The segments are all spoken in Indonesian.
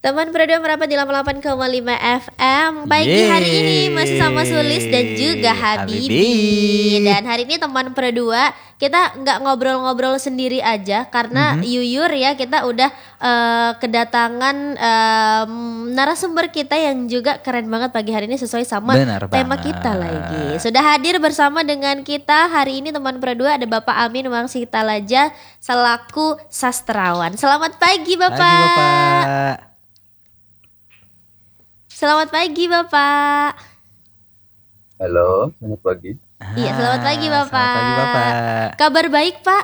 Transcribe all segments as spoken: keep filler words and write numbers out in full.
Teman berdua merapat di delapan puluh delapan koma lima F M. Pagi Yeay. hari ini masih sama Sulis dan juga Habibi. Habibi. Dan hari ini teman berdua kita nggak ngobrol-ngobrol sendiri aja karena Mhm. yuyur ya kita udah eh, kedatangan em, narasumber kita yang juga keren banget pagi hari ini sesuai sama Benar tema banget. kita lagi. Sudah hadir bersama dengan kita hari ini teman berdua ada Bapak Amin Wangsitalaja selaku sastrawan. Selamat pagi Bapak. Pagi Bapak. Selamat pagi Bapak. Halo, selamat pagi. Iya, selamat pagi Bapak. Selamat pagi Bapak. Kabar baik Pak?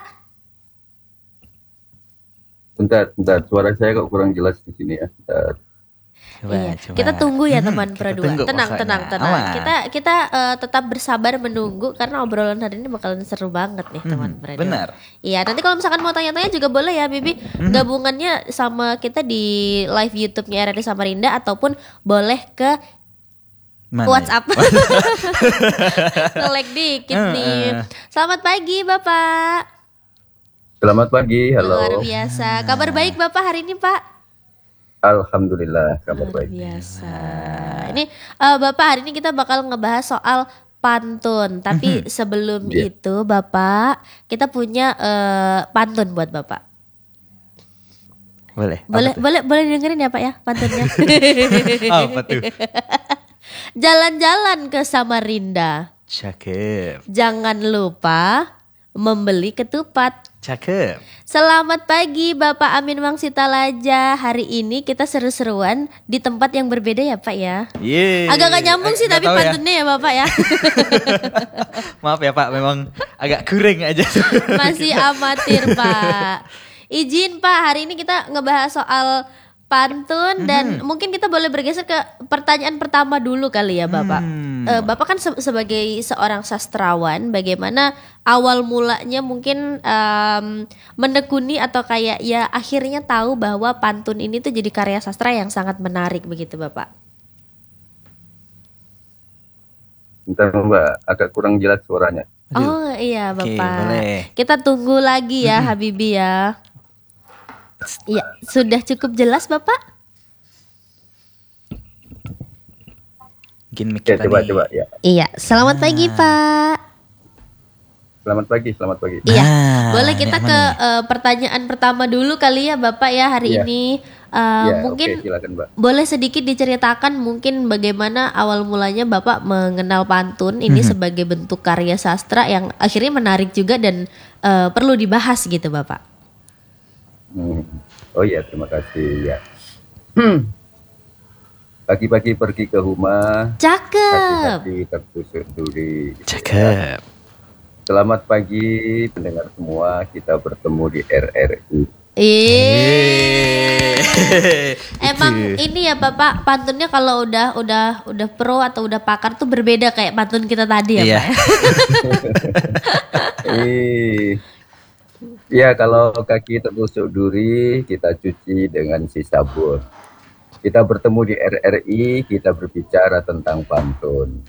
Bentar, bentar, suara saya kok kurang jelas di sini ya. Bentar. Coba, Iya. coba. Kita tunggu ya Hmm, teman kita berdua. tunggu Tenang, pokoknya. tenang, tenang. Aman. Kita kita eh, tetap bersabar menunggu karena obrolan hari ini bakalan seru banget nih teman Hmm, berdua. benar. Iya, nanti kalau misalkan mau tanya-tanya juga boleh ya Bibi. Gabungannya sama kita di live YouTube-nya R R I Samarinda ataupun boleh ke Mana WhatsApp. ya? Nge-lag dikit Eh, nih. eh. Selamat pagi Bapak. Selamat pagi, Luar halo. biasa. Kabar baik Bapak hari ini Pak? Alhamdulillah, kabar Luar baik. biasa. Ini eh, Bapak hari ini kita bakal ngebahas soal pantun. Tapi sebelum Iya. itu Bapak, kita punya eh, pantun buat Bapak. Boleh. Apa Boleh tuh? boleh boleh dengerin ya Pak ya pantunnya. Apa tuh? Jalan-jalan ke Samarinda. Cakep. Jangan lupa membeli ketupat. Cakep. Selamat pagi Bapak Amin Wangsitalaja. Hari ini kita seru-seruan di tempat yang berbeda ya Pak ya. Yeay. Agak gak nyambung sih Nggak tapi tahu ya. pantunnya ya Bapak ya. Maaf ya Pak, memang agak kuring aja. Masih amatir Pak. Izin Pak, hari ini kita ngebahas soal pantun dan mungkin kita boleh bergeser ke pertanyaan pertama dulu kali ya Bapak. Hmm. Eh, Bapak kan se- sebagai seorang sastrawan, bagaimana awal mulanya mungkin em, menekuni atau kayak ya akhirnya tahu bahwa pantun ini tuh jadi karya sastra yang sangat menarik begitu Bapak? Bentar Mbak, agak kurang jelas suaranya. Aduh. Oh iya Oke, Bapak. boleh. Kita tunggu lagi ya Habibi ya. Iya, sudah cukup jelas Bapak? Mungkin mic Ya, kita coba, nih. coba, ya. Iya, selamat pagi Pak. Selamat pagi, selamat pagi. Iya, Nah, boleh ini kita aman ke nih. eh, pertanyaan pertama dulu kali ya Bapak ya hari Iya. ini. Eh, Ya, mungkin oke, silakan Mbak. boleh sedikit diceritakan mungkin bagaimana awal mulanya Bapak mengenal pantun ini sebagai bentuk karya sastra yang akhirnya menarik juga dan eh, perlu dibahas gitu Bapak. Hmm. Oh iya, terima kasih ya. Pagi-pagi pergi ke rumah, Cakep. hati-hati tertusuk duri. Cakep. Selamat pagi pendengar semua, kita bertemu di R R I. Ih. Yeay. Emang Itu. ini ya Bapak pantunnya kalau udah udah udah pro atau udah pakar tuh berbeda kayak pantun kita tadi ya Iya. Pak. Ih. Ya, kalau kaki tertusuk duri, kita cuci dengan si sabun. Kita bertemu di R R I, kita berbicara tentang pantun.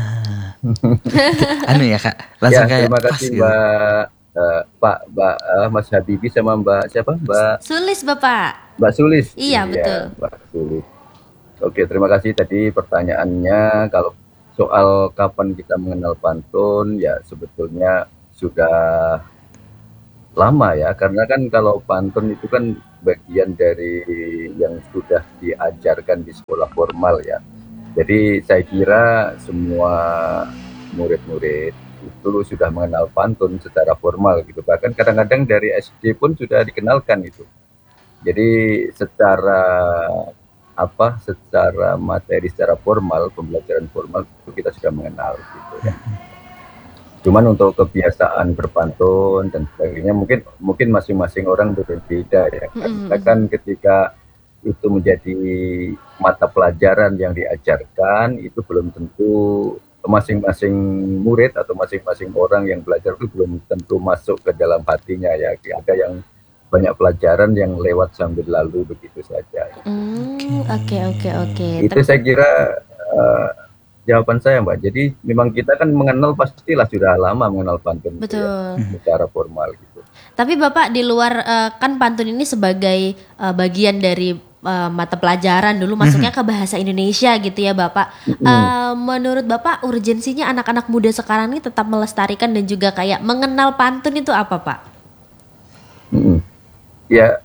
Anu ya Kak, Ya, langsung kayak terima pas kasih gitu. Mbak, eh, Pak, Mbak, eh, Mas Habibi sama Mbak siapa? Mbak, Sulis Bapak. Mbak Sulis. Iya, betul. Mbak Sulis. Oke, terima kasih tadi pertanyaannya. Kalau soal kapan kita mengenal pantun, ya sebetulnya sudah lama ya, karena kan kalau pantun itu kan bagian dari yang sudah diajarkan di sekolah formal ya. Jadi saya kira semua murid-murid itu sudah mengenal pantun secara formal gitu. Bahkan kadang-kadang dari S D pun sudah dikenalkan itu. Jadi secara apa? Secara materi, secara formal, pembelajaran formal itu kita sudah mengenal gitu ya. Cuman untuk kebiasaan berpantun dan sebagainya mungkin mungkin masing-masing orang berbeda ya. Karena kan ketika itu menjadi mata pelajaran yang diajarkan itu belum tentu masing-masing murid atau masing-masing orang yang belajar itu belum tentu masuk ke dalam hatinya ya. Ada yang banyak pelajaran yang lewat sambil lalu begitu saja. Hmm, oke oke oke. Itu saya kira eh, jawaban saya Mbak. Jadi memang kita kan mengenal pastilah sudah lama mengenal pantun itu ya, Betul. secara formal gitu. Tapi Bapak di luar eh, kan pantun ini sebagai eh, bagian dari uh, mata pelajaran dulu masuknya ke bahasa Indonesia gitu ya Bapak. Uh, menurut Bapak urgensinya anak-anak muda sekarang ini tetap melestarikan dan juga kayak mengenal pantun itu apa Pak? Mm-mm. Ya,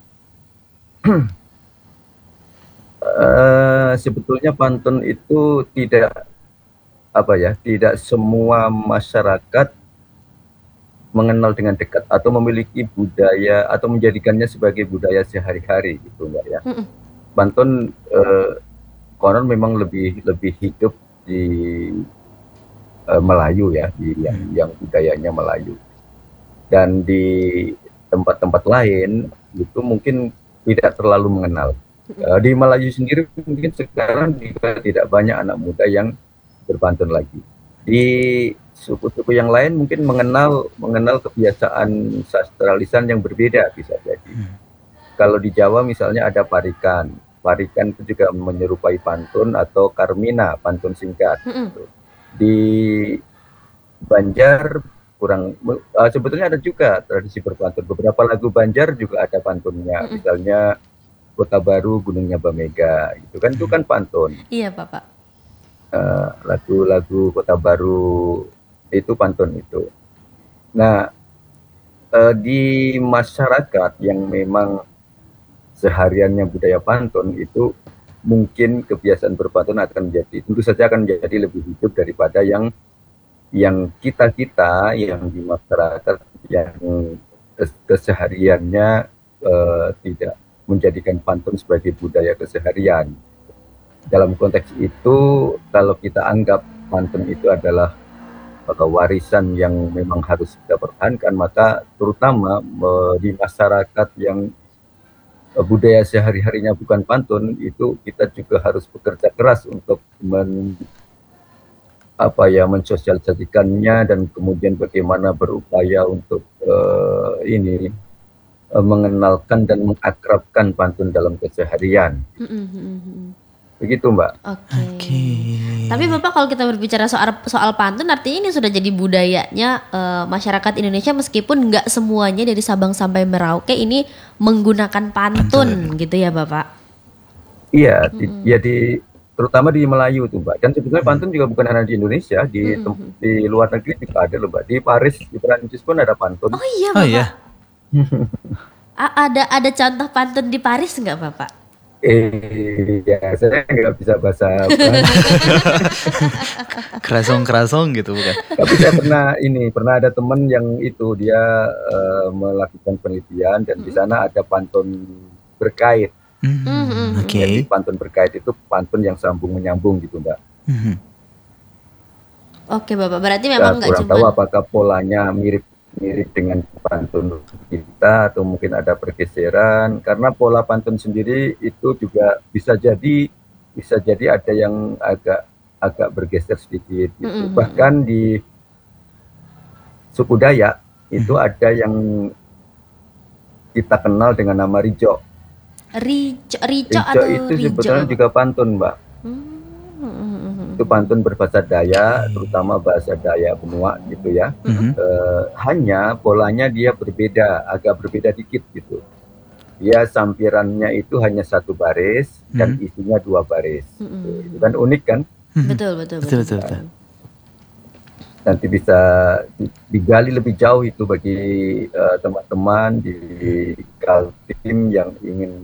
uh, sebetulnya pantun itu tidak apa ya, tidak semua masyarakat mengenal dengan dekat atau memiliki budaya atau menjadikannya sebagai budaya sehari-hari gitu Mbak ya. Mm-mm. Pantun eh, konon memang lebih lebih hidup di eh, Melayu ya, di yang, yang budayanya Melayu. Dan di tempat-tempat lain itu mungkin tidak terlalu mengenal. Eh, di Melayu sendiri mungkin sekarang juga tidak banyak anak muda yang berpantun lagi. Di suku-suku yang lain mungkin mengenal mengenal kebiasaan sastra lisan yang berbeda bisa jadi. Kalau di Jawa misalnya ada parikan. Parikan itu juga menyerupai pantun atau karmina, pantun singkat. Mm-mm. Di Banjar kurang uh, sebetulnya ada juga tradisi berpantun. Beberapa lagu Banjar juga ada pantunnya. Mm-mm. Misalnya Kota Baru Gunungnya Bamega, gitu kan, itu kan pantun. Iya Bapak. Uh, lagu-lagu Kota Baru itu pantun itu. Nah, uh, di masyarakat yang memang sehariannya budaya pantun itu mungkin kebiasaan berpantun akan menjadi, tentu saja akan menjadi lebih hidup daripada yang yang kita-kita yang di masyarakat yang kesehariannya uh, tidak menjadikan pantun sebagai budaya keseharian. Dalam konteks itu, kalau kita anggap pantun itu adalah uh, warisan yang memang harus kita pertahankan, maka terutama uh, di masyarakat yang uh, budaya sehari-harinya bukan pantun, itu kita juga harus bekerja keras untuk men, apa ya, mensosialisasikannya dan kemudian bagaimana berupaya untuk uh, ini uh, mengenalkan dan mengakrabkan pantun dalam keseharian. Mm-mm. Begitu Mbak. Oke. Oke. Tapi Bapak kalau kita berbicara soal soal pantun artinya ini sudah jadi budayanya uh, masyarakat Indonesia meskipun nggak semuanya dari Sabang sampai Merauke ini menggunakan pantun, gitu ya Bapak. Iya, di, ya di terutama di Melayu tuh Mbak. Dan sebetulnya pantun juga bukan hanya di Indonesia, di tem- di luar negeri juga ada loh Mbak. Di Paris, di Prancis pun ada pantun. Oh iya Oh Bapak. iya. A- ada ada contoh pantun di Paris nggak Bapak? Eh, ya saya nggak bisa bahasa Prancis. Kerasong-kerasong gitu bukan? Tapi saya pernah ini, pernah ada teman yang itu dia uh, melakukan penelitian dan di sana ada pantun berkait. Hmm, Oke. Jadi pantun berkait itu pantun yang sambung menyambung gitu Mbak. Mhm. Oke Bapak, berarti Saya memang nggak kurang cuma. tahu apakah polanya mirip mirip dengan pantun kita atau mungkin ada pergeseran, karena pola pantun sendiri itu juga bisa jadi bisa jadi ada yang agak agak bergeser sedikit gitu. Mm-mm. Bahkan di suku Dayak itu ada yang kita kenal dengan nama Rijo. Rico, Rico Rijo atau itu Rijo? sebetulnya Bapak? juga pantun Mbak. Hmm. Itu pantun berbahasa Dayak, terutama bahasa Dayak Benua gitu ya. Mhm. Eh, hanya polanya dia berbeda, agak berbeda dikit gitu. Dia sampirannya itu hanya satu baris dan Hmm. isinya dua baris. Mm-mm. Itu kan unik kan? Betul betul Betul, betul, betul. Nanti bisa di- digali lebih jauh itu bagi eh, teman-teman di Kaltim yang ingin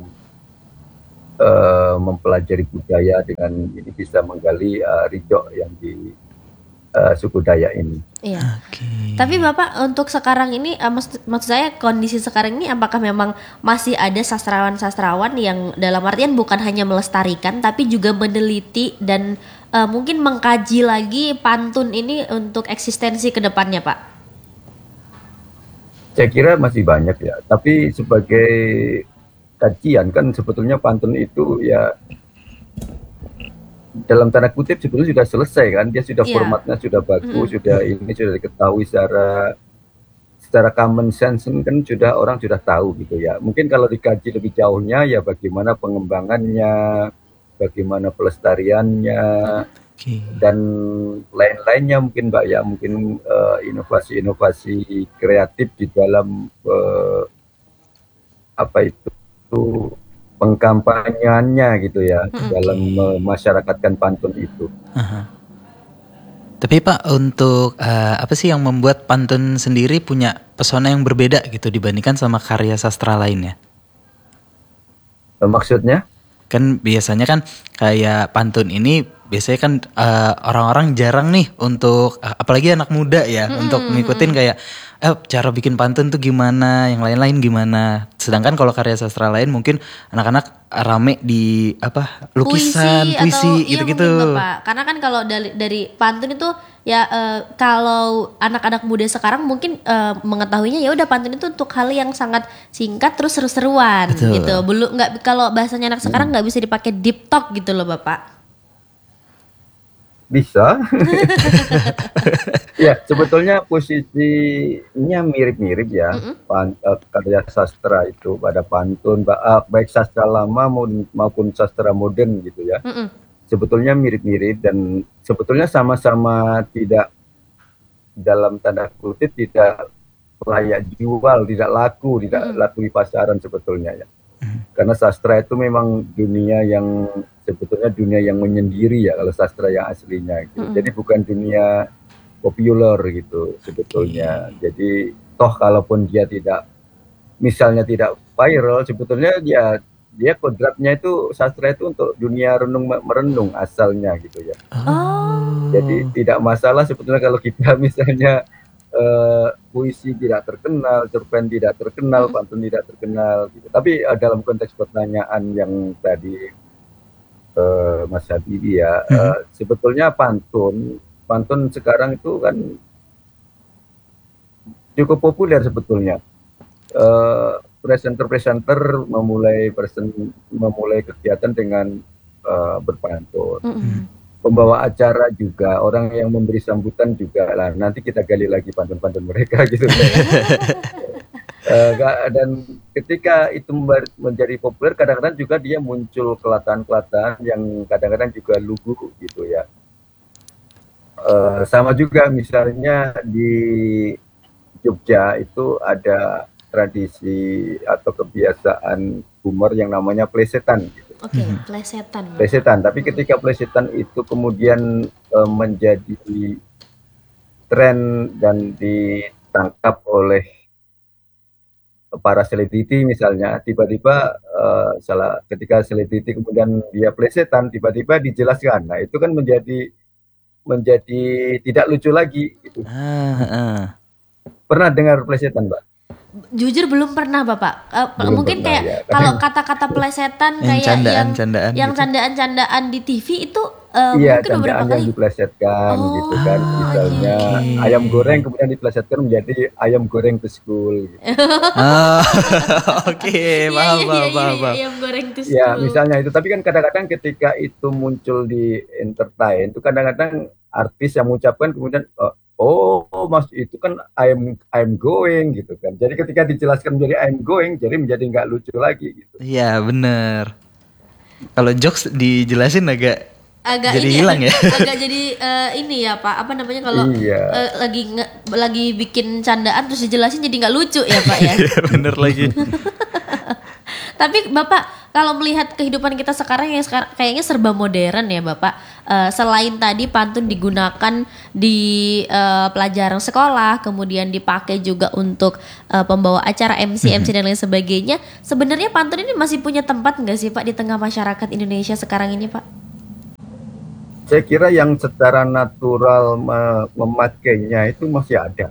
eh, mempelajari budaya dengan ini bisa menggali eh, Rijo yang di eh, suku Dayak ini. Iya. Oke. Tapi Bapak untuk sekarang ini, eh, maksud, maksud saya kondisi sekarang ini apakah memang masih ada sastrawan-sastrawan yang dalam artian bukan hanya melestarikan tapi juga meneliti dan eh, mungkin mengkaji lagi pantun ini untuk eksistensi ke depannya Pak? Saya kira masih banyak ya, tapi sebagai kajian kan sebetulnya pantun itu ya dalam tanda kutip sebetulnya sudah selesai kan, dia sudah Iya. formatnya sudah bagus, Mm-mm. sudah ini sudah diketahui secara secara common sense kan sudah orang sudah tahu gitu ya. Mungkin kalau dikaji lebih jauhnya ya bagaimana pengembangannya, bagaimana pelestariannya Oke. dan lain-lainnya mungkin Mbak ya, mungkin eh, inovasi-inovasi kreatif di dalam eh, apa itu pengkampanyeannya gitu ya Mm-mm. dalam memasyarakatkan pantun itu. Aha. Tapi Pak, untuk eh, apa sih yang membuat pantun sendiri punya pesona yang berbeda gitu dibandingkan sama karya sastra lainnya? Eh, Maksudnya? Kan biasanya kan kayak pantun ini biasanya kan eh, orang-orang jarang nih untuk eh, apalagi anak muda ya untuk ngikutin kayak eh cara bikin pantun tuh gimana, yang lain-lain gimana. Sedangkan kalau karya sastra lain mungkin anak-anak rame di apa lukisan, Puisi puisi, atau iya gitu-gitu. mungkin Bapak. Karena kan kalau dari dari pantun itu ya eh, kalau anak-anak muda sekarang mungkin eh, mengetahuinya ya udah pantun itu untuk hal yang sangat singkat terus seru-seruan Betul. gitu. Belum nggak kalau bahasanya anak sekarang nggak bisa dipakai deep talk gitu loh Bapak. Bisa. Ya, sebetulnya posisinya mirip-mirip ya. Pan, eh, karya sastra itu pada pantun, ba- ah, baik sastra lama maupun, maupun sastra modern gitu ya. Mm-mm. Sebetulnya mirip-mirip dan sebetulnya sama-sama tidak dalam tanda kutip tidak layak jual, tidak laku, tidak laku di pasaran sebetulnya ya. Karena sastra itu memang dunia yang sebetulnya dunia yang menyendiri ya kalau sastra yang aslinya gitu. Jadi bukan dunia populer gitu sebetulnya. Jadi toh kalaupun dia tidak misalnya tidak viral sebetulnya dia dia kodratnya itu sastra itu untuk dunia renung merenung asalnya gitu ya. Oh. Jadi tidak masalah sebetulnya kalau kita misalnya eh, puisi tidak terkenal, cerpen tidak terkenal, pantun tidak terkenal gitu. Tapi eh, dalam konteks pertanyaan yang tadi eh, Mas Habibie ya, eh, sebetulnya pantun pantun sekarang itu kan cukup populer sebetulnya. Eh, presenter-presenter memulai present, memulai kegiatan dengan eh, berpantun. Mm-mm. Pembawa acara juga, orang yang memberi sambutan juga lah. Nanti kita gali lagi pantun-pantun mereka gitu. Eh, ga- dan ketika itu membar- menjadi populer, kadang-kadang juga dia muncul kelatan-kelatan yang kadang-kadang juga lugu gitu ya. Eh, sama juga misalnya di Jogja itu ada tradisi atau kebiasaan humor yang namanya plesetan gitu. Oke, plesetan. Bapak. Plesetan, tapi ketika plesetan itu kemudian eh, menjadi tren dan ditangkap oleh para selebriti misalnya, tiba-tiba eh, salah ketika selebriti kemudian dia plesetan, tiba-tiba dijelaskan. Nah, itu kan menjadi menjadi tidak lucu lagi gitu. Ah, ah. Pernah dengar plesetan, Mbak? Jujur belum pernah Bapak. Eh, Belum mungkin pernah, kayak ya. kalau kata-kata plesetan Yang kayak candaan- yang candaan yang gitu. candaan-candaan di T V itu eh, Iya, mungkin beberapa candaan yang kali. diplesetkan Oh, gitu kan. Misalnya oke. ayam goreng kemudian diplesetkan menjadi ayam goreng to school gitu. Ah, oke, Iya, paham, iya, paham, iya, paham, iya, paham. ayam goreng tuh Ya, school. misalnya itu. Tapi kan kadang-kadang ketika itu muncul di entertain, itu kadang-kadang artis yang mengucapkan kemudian, oh, oh, mas itu kan I'm I'm going gitu kan. Jadi ketika dijelaskan menjadi I'm going, jadi menjadi nggak lucu lagi gitu. Iya, bener. Kalau jokes dijelasin agak Agak jadi ini hilang ya. agak jadi eh, ini ya Pak, apa namanya kalau Iya. eh, lagi nge- lagi bikin candaan terus dijelasin jadi nggak lucu ya Pak ya. Iya, bener lagi. Tapi Bapak kalau melihat kehidupan kita sekarang yang sekarang kayaknya serba modern ya Bapak. Eh, selain tadi pantun digunakan di eh, pelajaran sekolah, kemudian dipakai juga untuk eh, pembawa acara M C M C dan lain sebagainya. Sebenarnya pantun ini masih punya tempat nggak sih Pak di tengah masyarakat Indonesia sekarang ini Pak? Saya kira yang secara natural me- memakainya itu masih ada.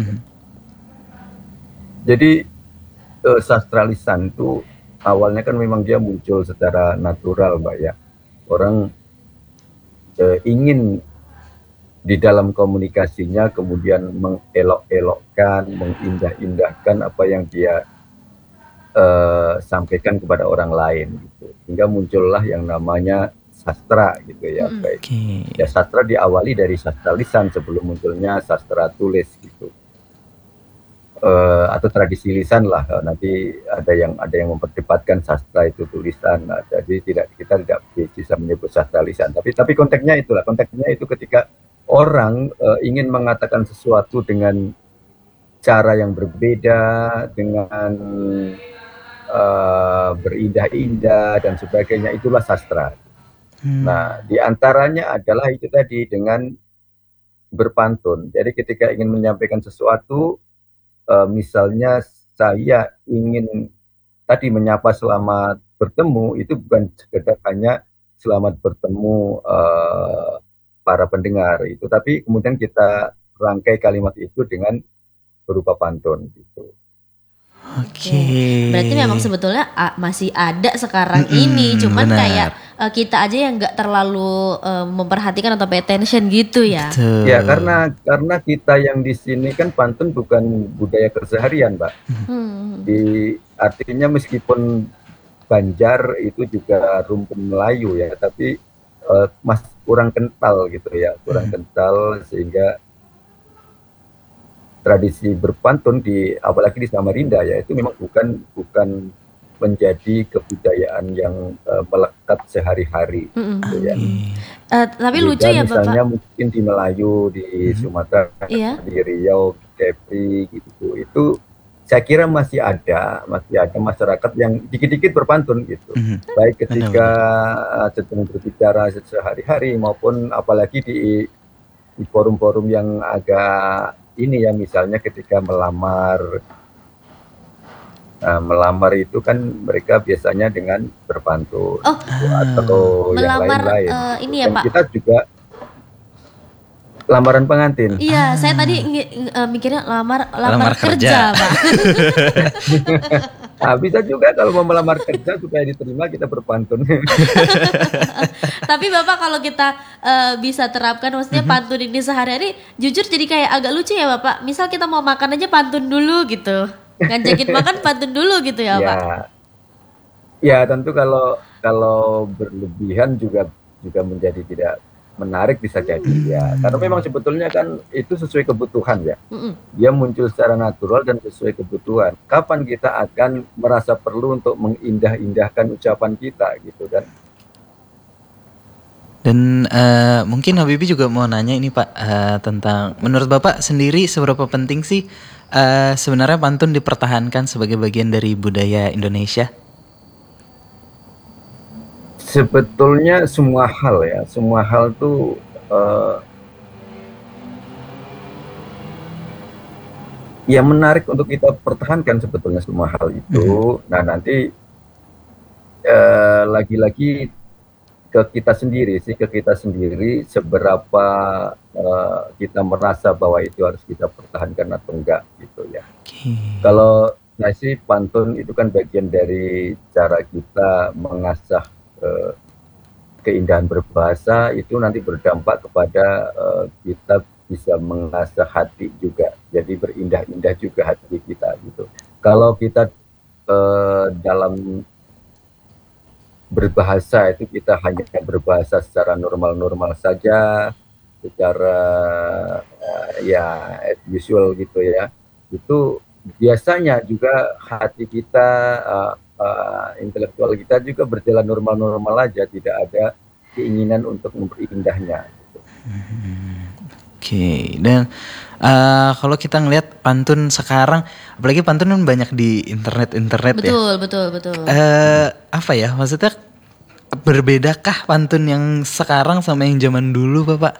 Jadi eh, sastra lisan itu awalnya kan memang dia muncul secara natural, Mbak ya. Orang eh, ingin di dalam komunikasinya kemudian mengelok-elokkan, mengindah-indahkan apa yang dia eh, sampaikan kepada orang lain gitu. Hingga muncullah yang namanya sastra gitu ya. Baik. Oke. Ya sastra diawali dari sastra lisan sebelum munculnya sastra tulis gitu. Eh, atau tradisi lisan lah, eh, nanti ada yang ada yang memperdebatkan sastra itu tulisan. Nah, jadi tidak kita tidak bisa menyebut sastra lisan, tapi tapi konteksnya itulah, konteksnya itu ketika orang eh, ingin mengatakan sesuatu dengan cara yang berbeda, dengan uh, berindah-indah dan sebagainya, itulah sastra. Hmm. Nah, diantaranya adalah itu tadi dengan berpantun. Jadi ketika ingin menyampaikan sesuatu, uh, misalnya saya ingin tadi menyapa selamat bertemu, itu bukan sekedar hanya selamat bertemu uh, para pendengar itu, tapi kemudian kita rangkai kalimat itu dengan berupa pantun gitu. Oke. Okay. Berarti memang sebetulnya uh, masih ada sekarang Mm-mm, ini, cuman benar. kayak uh, kita aja yang nggak terlalu uh, memperhatikan atau pay attention gitu ya. Betul. Ya karena karena kita yang di sini kan pantun bukan budaya keseharian, Mbak. Hmm. Di artinya meskipun Banjar itu juga rumpun Melayu ya, tapi uh, mas kurang kental gitu ya, kurang hmm. kental sehingga tradisi berpantun di apalagi di Samarinda ya itu memang bukan bukan menjadi kebudayaan yang uh, melekat sehari-hari mm-hmm. gitu ya. Uh, tapi Juga lucu ya Bapak. Misalnya mungkin di Melayu, di Sumatera, iya. di Riau, Kepri gitu itu saya kira masih ada, masih ada masyarakat yang dikit-dikit berpantun gitu. Mm-hmm. Baik ketika uh, sedang berbicara sehari-hari maupun apalagi di di forum-forum yang agak ini ya, misalnya ketika melamar nah, melamar itu kan mereka biasanya dengan berpantun oh, gitu, atau melamar, yang lain-lain. Uh, ini Dan ya Pak. Kita juga lamaran pengantin. Iya, ah. saya tadi uh, mikirnya lamar lamar, lamar kerja, kerja Pak. Nah, bisa juga kalau mau melamar kerja supaya diterima kita berpantun. Tapi Bapak kalau kita uh, bisa terapkan maksudnya mm-hmm. pantun ini sehari-hari, jujur jadi kayak agak lucu ya Bapak. Misal kita mau makan aja pantun dulu gitu. Ngajakin makan pantun dulu gitu ya, ya Pak. Ya, tentu kalau kalau berlebihan juga juga menjadi tidak menarik bisa jadi ya. Karena memang sebetulnya kan itu sesuai kebutuhan ya. Mm-mm. Dia muncul secara natural dan sesuai kebutuhan. Kapan kita akan merasa perlu untuk mengindah-indahkan ucapan kita gitu kan. Dan uh, mungkin Habibie juga mau nanya ini Pak uh, tentang menurut Bapak sendiri seberapa penting sih uh, sebenarnya pantun dipertahankan sebagai bagian dari budaya Indonesia? Sebetulnya semua hal ya, semua hal tuh uh, ya menarik untuk kita pertahankan sebetulnya semua hal itu. Mm-hmm. Nah nanti uh, lagi-lagi ke kita sendiri sih, ke kita sendiri seberapa uh, kita merasa bahwa itu harus kita pertahankan atau enggak gitu ya. Okay. Kalau nah sih pantun itu kan bagian dari cara kita mengasah Uh, keindahan berbahasa itu nanti berdampak kepada uh, kita bisa mengasah hati juga, jadi berindah-indah juga hati kita gitu. Kalau kita uh, dalam berbahasa itu kita hanya berbahasa secara normal-normal saja, secara uh, ya as usual gitu ya, itu biasanya juga hati kita uh, Uh, intelektual kita juga berjalan normal-normal aja, tidak ada keinginan untuk memperindahnya. Gitu. Hmm, Oke, okay. Dan uh, kalau kita ngelihat pantun sekarang, apalagi pantun kan banyak di internet-internet betul, ya. Betul, betul, betul. Uh, apa ya, maksudnya berbedakah pantun yang sekarang sama yang zaman dulu, Bapak?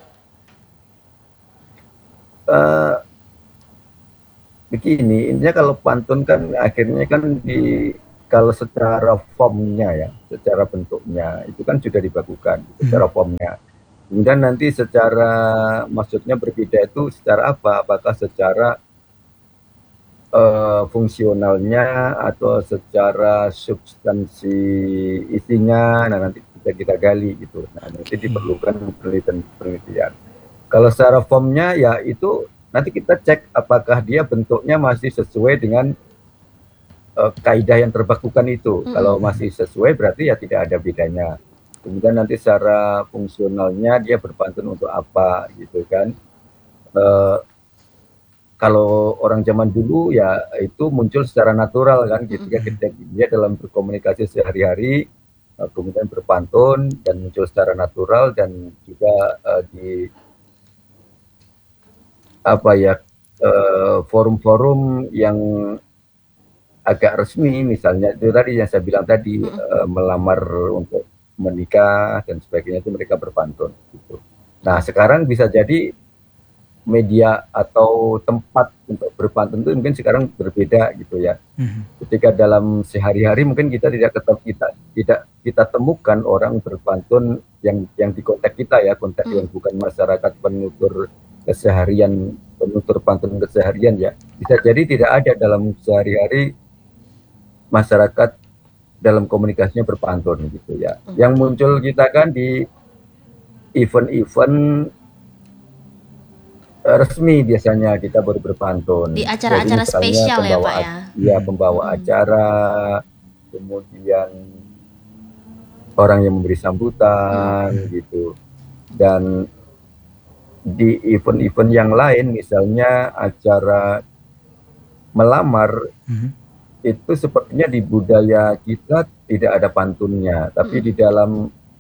Uh, begini, intinya kalau pantun kan akhirnya kan di kalau secara formnya ya, secara bentuknya itu kan sudah dibakukan, secara formnya. Kemudian nanti secara maksudnya berbeda itu secara apa? Apakah secara uh, fungsionalnya atau secara substansi isinya? Nah nanti kita kita gali gitu. Nah nanti diperlukan penelitian-penelitian. Kalau secara formnya ya itu nanti kita cek apakah dia bentuknya masih sesuai dengan Uh, kaidah yang terbakukan itu. Mm-hmm. Kalau masih sesuai berarti ya tidak ada bedanya. Kemudian nanti secara fungsionalnya dia berpantun untuk apa gitu kan. Uh, kalau orang zaman dulu ya itu muncul secara natural kan, ketika mm-hmm. ketika dia dalam berkomunikasi sehari-hari uh, kemudian berpantun dan muncul secara natural dan juga uh, di apa ya uh, forum-forum yang agak resmi, misalnya itu tadi yang saya bilang tadi, Mm-mm. eh, melamar untuk menikah dan sebagainya itu mereka berpantun gitu. Nah, sekarang bisa jadi media atau tempat untuk berpantun itu mungkin sekarang berbeda gitu ya. Mhm. Ketika dalam sehari-hari mungkin kita tidak ketemu, kita tidak kita temukan orang berpantun yang yang di kontak kita ya, kontak yang Mm. bukan masyarakat penutur keseharian, penutur pantun keseharian ya. Bisa jadi tidak ada dalam sehari-hari masyarakat dalam komunikasinya berpantun gitu ya. Mm. Yang muncul kita kan di event-event eh, resmi biasanya kita baru berpantun. Di Jadi acara-acara misalnya spesial ya pembawa Pak ya. ac- ya pembawa Mm-mm. acara, kemudian orang yang memberi Mm. sambutan gitu. Dan di event-event yang lain misalnya acara melamar Mhm. itu sepertinya di budaya kita tidak ada pantunnya, tapi Mm-mm. di dalam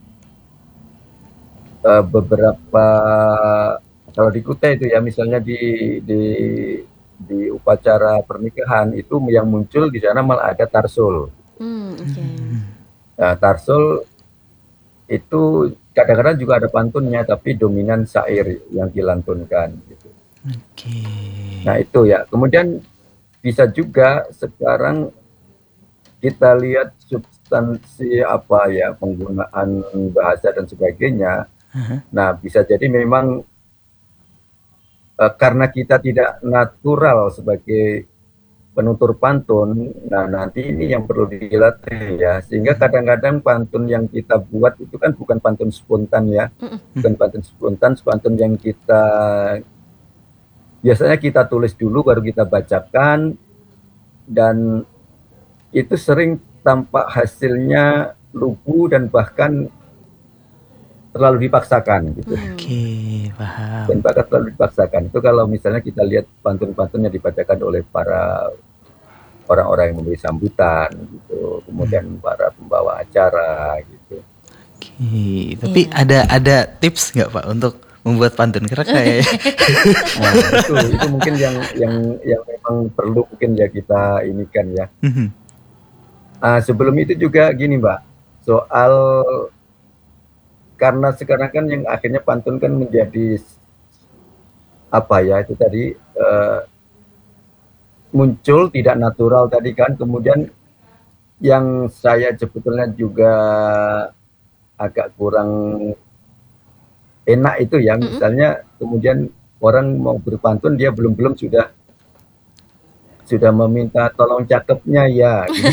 eh, beberapa, kalau di Kutai itu ya misalnya di di di upacara pernikahan itu yang muncul di sana malah ada tarsul. Mm, oke. Nah, tarsul itu kadang-kadang juga ada pantunnya, tapi dominan syair yang dilantunkan gitu. Oke. Nah itu ya. Kemudian bisa juga sekarang kita lihat substansi apa ya, penggunaan bahasa dan sebagainya. Aha. Nah bisa jadi memang eh, karena kita tidak natural sebagai penutur pantun, nah nanti ini yang perlu dilatih ya, sehingga kadang-kadang pantun yang kita buat itu kan bukan pantun spontan ya, Mm-mm. bukan pantun spontan, pantun yang kita biasanya kita tulis dulu baru kita bacakan, dan itu sering tampak hasilnya lugu dan bahkan terlalu dipaksakan gitu. Mm. Oke, paham. Dan bahkan terlalu dipaksakan. Itu kalau misalnya kita lihat pantun-pantun yang dibacakan oleh para orang-orang yang memberi sambutan gitu, kemudian para pembawa acara gitu. Oke, tapi Iya. ada ada tips nggak Pak untuk membuat pantun? Karena kayak Nah, itu itu mungkin yang yang yang memang perlu mungkin ya kita ini kan ya. Mhm. Ah, sebelum itu juga gini Mbak, soal karena sekarang kan yang akhirnya pantun kan menjadi apa ya itu tadi eh, muncul tidak natural tadi kan, kemudian yang saya sebetulnya juga agak kurang enak itu ya, Mm-mm. misalnya kemudian orang mau berpantun dia belum-belum sudah sudah meminta tolong cakepnya ya gitu.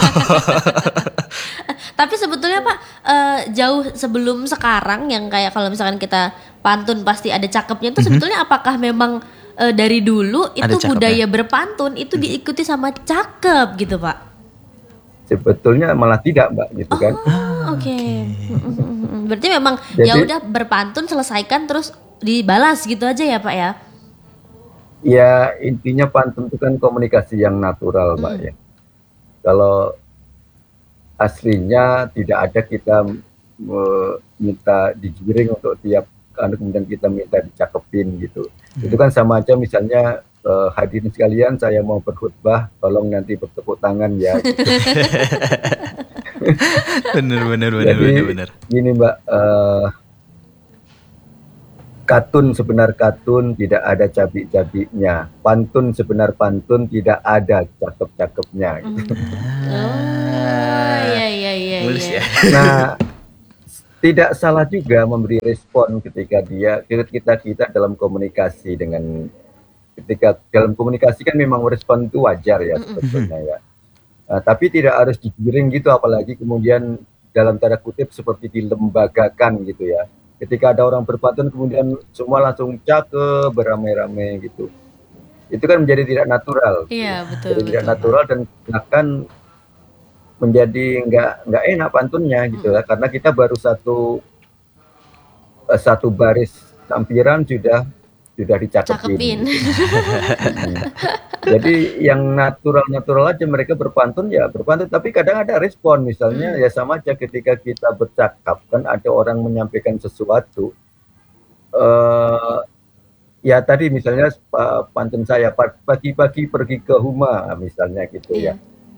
Tapi sebetulnya Pak, eh, jauh sebelum sekarang yang kayak kalau misalkan kita pantun pasti ada cakepnya itu sebetulnya apakah memang eh, dari dulu Ada itu cakepnya. budaya berpantun itu diikuti sama cakep gitu Pak? Sebetulnya malah tidak Mbak gitu kan. Oh, oke. Mm-mm. Berarti memang Jadi- ya udah berpantun selesaikan terus dibalas gitu aja ya Pak ya? Ya intinya pantun itu kan komunikasi yang natural Mbak Mm. ya. Kalau aslinya tidak ada kita eh, minta digiring untuk tiap kan, kemudian kita minta dicakepin gitu. Itu kan sama aja misalnya eh, hadirin sekalian saya mau berkhutbah, tolong nanti bertepuk tangan ya. Gitu. bener bener bener Jadi bener bener. gini Mbak, eh, katun sebenar katun tidak ada cabik-cabiknya, pantun sebenar pantun tidak ada cakep-cakepnya. Gitu. Oh iya iya iya. Mulus iya. ya. Nah, tidak salah juga memberi respon ketika dia kita kita dalam komunikasi dengan ketika dalam komunikasi kan memang respon itu wajar ya sebetulnya ya. Nah, tapi tidak harus digiring gitu, apalagi kemudian dalam tanda kutip seperti dilembagakan gitu ya. Ketika ada orang berpantun kemudian semua langsung cakep beramai-ramai gitu. Itu kan menjadi tidak natural. Iya betul. Jadi tidak betul. natural dan bahkan menjadi nggak nggak enak pantunnya gitu ya, karena kita baru satu eh, satu baris lampiran sudah sudah dicakepin. Cakepin. Gitu. Hmm. Jadi yang natural-natural aja mereka berpantun ya berpantun, tapi kadang ada respon misalnya Hmm. ya sama aja ketika kita bercakap kan ada orang menyampaikan sesuatu. eh ya tadi misalnya pa- pantun saya pa- pagi-pagi pergi ke Huma misalnya gitu Iya. ya.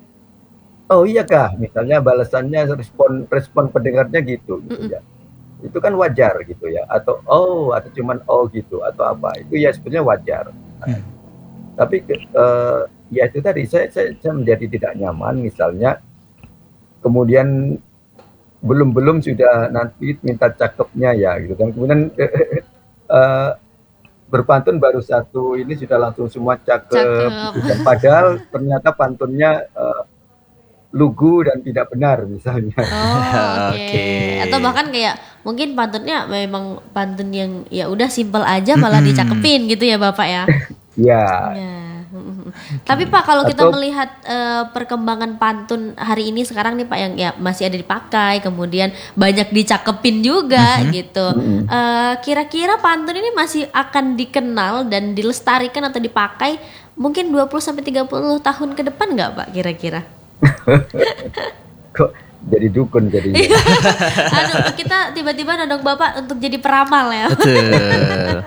oh iya kah? Misalnya balasannya respon respon pendengarnya gitu gitu Mm-mm. ya. Itu kan wajar gitu ya. Atau oh atau cuman oh gitu atau apa. Itu ya sebenarnya wajar. Nah, Hmm. tapi eh, ya itu tadi saya, saya saya menjadi tidak nyaman misalnya kemudian belum-belum sudah nanti minta cakepnya ya gitu kan. Kemudian eh, berpantun baru satu ini sudah langsung semua cakep Cakep. gitu kan. Padahal ternyata pantunnya eh, lugu dan tidak benar misalnya. Oh, oke. Oke. Atau bahkan kayak mungkin pantunnya memang pantun yang ya udah simpel aja malah Mm-mm. dicakepin gitu ya Bapak ya. Ya, Ya. Mm-mm. Tapi Pak kalau kita Atau- melihat eh, perkembangan pantun hari ini sekarang nih Pak yang ya masih ada dipakai, kemudian banyak dicakepin juga gitu. Mm-mm. Eh, kira-kira pantun ini masih akan dikenal dan dilestarikan atau dipakai mungkin dua puluh sampai tiga puluh tahun ke depan nggak Pak kira-kira? kok jadi dukun jadinya. Aduh, kita tiba-tiba nodong Bapak untuk jadi peramal ya. Betul.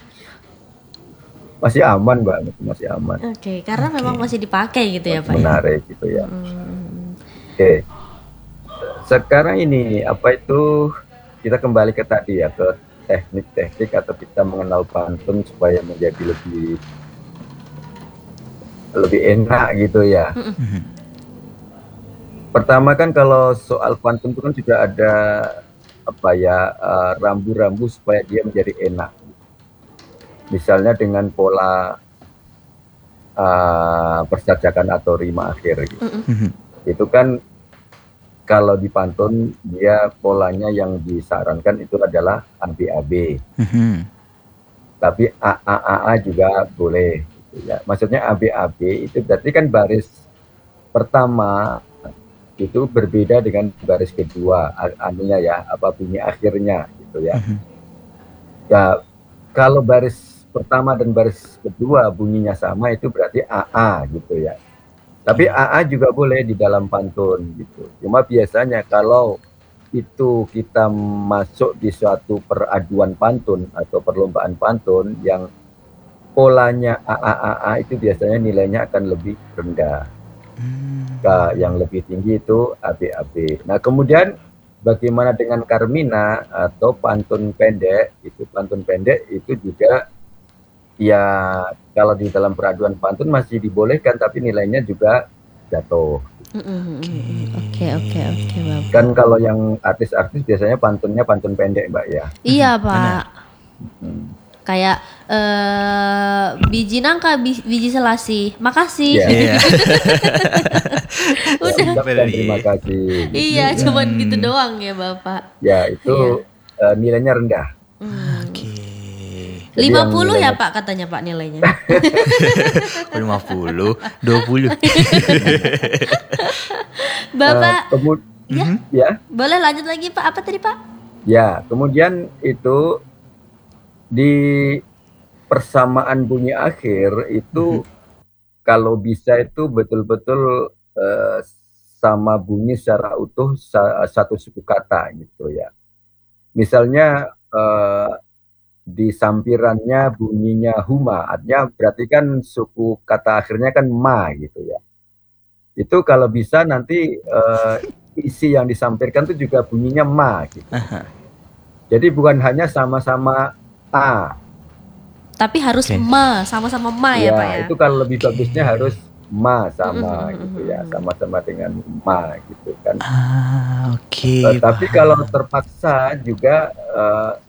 Masih aman Mbak, masih aman. Oke, karena memang masih dipakai gitu ya Pak ya. Menarik gitu ya. Hmm. Oke. Sekarang ini apa itu kita kembali ke tadi ya ke teknik-teknik atau kita mengenal pantun supaya menjadi lebih lebih enak gitu ya. Mhm. Pertama kan kalau soal pantun itu kan sudah ada apa ya eh, rambu-rambu supaya dia menjadi enak. Misalnya dengan pola uh, persajakan atau rima akhir gitu. Mhm. Itu kan kalau di pantun dia polanya yang disarankan itu adalah A B A B. Mhm. Tapi A A A A juga boleh gitu ya. Maksudnya A B A B itu berarti kan baris pertama itu berbeda dengan baris kedua anunya ya, apa bunyi akhirnya gitu ya. Mhm. Ya kalau baris pertama dan baris kedua bunyinya sama itu berarti A A gitu ya. Tapi A A juga boleh di dalam pantun gitu. Cuma biasanya kalau itu kita masuk di suatu peraduan pantun atau perlombaan pantun yang polanya A A A A itu biasanya nilainya akan lebih rendah. Hmm. Nah, yang lebih tinggi itu A B A B. Nah, kemudian bagaimana dengan Carmina atau pantun pendek? Itu pantun pendek itu juga ya kalau di dalam peraduan pantun masih dibolehkan tapi nilainya juga jatuh. Mm-mm. Oke oke oke Bapak. Kan kalau yang artis-artis biasanya pantunnya pantun pendek Mbak ya. Iya Pak. Hmm. Kayak eh biji nangka bi- biji selasi. Makasih. Ya. Iya. Udah. Ya, ucapkan terima kasih. Iya, Gitu. cuman gitu doang ya Bapak. Ya itu eh, nilainya rendah. Hmm. Oke. Jadi lima yang puluh ya nilainya- Pak katanya Pak nilainya. lima puluh, dua puluh. Bapak, kemud- ya, ya, boleh lanjut lagi Pak. Apa tadi Pak? ya. Kemudian itu di persamaan bunyi akhir itu kalau bisa itu betul-betul eh, sama bunyi secara utuh sa- satu suku kata gitu ya. Misalnya eh, di sampirannya bunyinya huma, artinya berarti kan suku kata akhirnya kan ma gitu ya. Itu kalau bisa nanti eh, isi yang disampirkan itu juga bunyinya ma gitu. Jadi bukan hanya sama-sama a. Tapi harus Oke. ma, sama-sama ma ya, Ya, Pak ya. itu kalau lebih bagusnya harus ma sama Mm-mm, gitu ya, sama-sama dengan ma gitu kan. Ah, oke. Eh, tapi paham. kalau terpaksa juga eh,